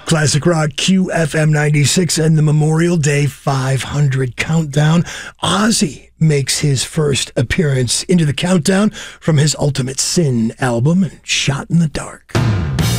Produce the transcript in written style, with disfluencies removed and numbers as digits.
Classic Rock QFM 96 and the Memorial Day 500 countdown. Ozzy makes his first appearance into the countdown from his Ultimate Sin album, Shot in the Dark.